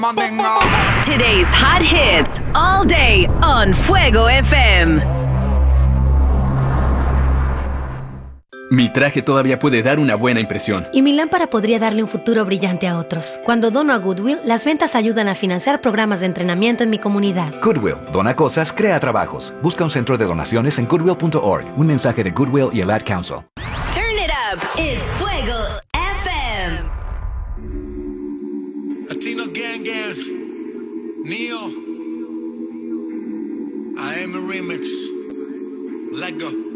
Mandinga. Today's hot hits all day on Fuego FM. Mi traje todavía puede dar una buena impresión. Y mi lámpara podría darle un futuro brillante a otros. Cuando dono a Goodwill, las ventas ayudan a financiar programas de entrenamiento en mi comunidad. Goodwill, dona cosas, crea trabajos. Busca un centro de donaciones en goodwill.org. Un mensaje de Goodwill y el Ad Council. Turn it up. It's Fuego FM. Latino Gang Gang. Neo. I am a remix. Let go.